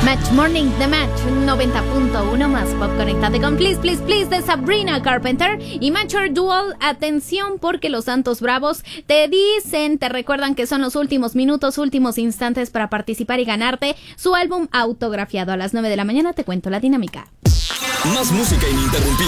Match Morning, The Match 90.1 más pop conectado con Please, Please, Please de Sabrina Carpenter y Mature Duel. Atención porque los Santos Bravos te recuerdan que son los últimos minutos, últimos instantes para participar y ganarte su álbum autografiado. A las 9 de la mañana te cuento la dinámica. Más música ininterrumpida.